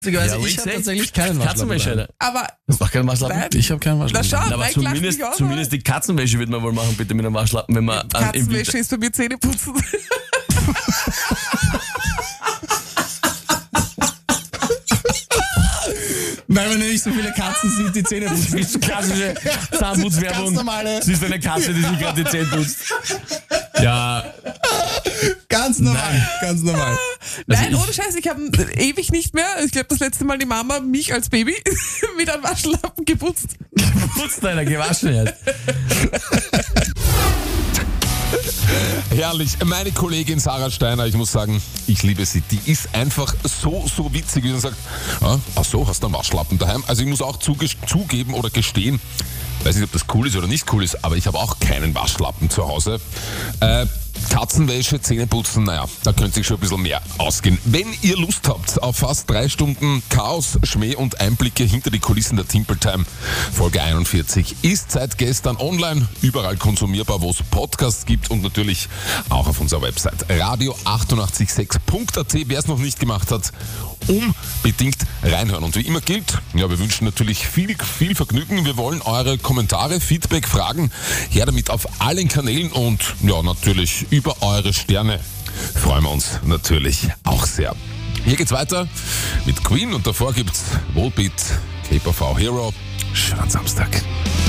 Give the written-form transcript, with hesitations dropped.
Ich habe tatsächlich keinen Waschlappen. Aber Hast du auch keinen Waschlappen? nein. Ich habe keinen Waschlappen. Na schau, Aber Mike lacht mich zumindest die Katzenwäsche wird man wohl machen, bitte mit einem Waschlappen, wenn man Katzenwäsche ist bei mir Zähneputzen. Weil man nicht so viele Katzen sieht, die Zähne putzen. Das ist klassische Zahnputzwerbung. Ganz normale. Sie ist eine Katze, die sich gerade die Zähne putzt. Ja, Ganz normal, ganz normal. Nein, ohne Scheiß, ich habe ewig nicht mehr, ich glaube das letzte Mal die Mama mich als Baby mit einem Waschlappen geputzt. putzt einer, gewaschen jetzt. Herrlich. Meine Kollegin Sarah Steiner, ich muss sagen, ich liebe sie. Die ist einfach so witzig, wie sie sagt, ach so, hast du einen Waschlappen daheim? Also ich muss auch zugeben oder gestehen, weiß nicht, ob das cool ist oder nicht cool ist, aber ich habe auch keinen Waschlappen zu Hause. Katzenwäsche, Zähneputzen, naja, da könnte sich schon ein bisschen mehr ausgehen. Wenn ihr Lust habt auf fast 3 Stunden Chaos, Schmäh und Einblicke hinter die Kulissen der Timple Time, Folge 41, ist seit gestern online, überall konsumierbar, wo es Podcasts gibt und natürlich auch auf unserer Website radio886.at. Wer es noch nicht gemacht hat, unbedingt reinhören. Und wie immer gilt, ja, wir wünschen natürlich viel Vergnügen. Wir wollen eure Kommentare, Feedback, Fragen her damit auf allen Kanälen und ja, natürlich über eure Sterne freuen wir uns natürlich auch sehr. Hier geht's weiter mit Queen und davor gibt's Volbeat, KPV Hero. Schönen Samstag.